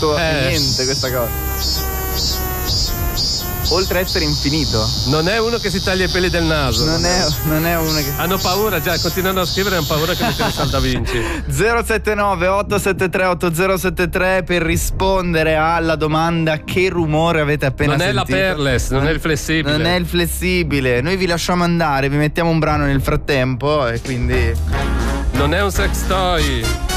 tutto e niente questa cosa. Oltre a essere infinito. Non è uno che si taglia i peli del naso. Non è uno che... Hanno paura già, continuano a scrivere, hanno paura che mettano San Da Vinci. 079 873 8073 per rispondere alla domanda: che rumore avete appena sentito? Non è la Perles, non è il flessibile. Non è il flessibile. Noi vi lasciamo andare, vi mettiamo un brano nel frattempo e quindi... Non è un sex toy.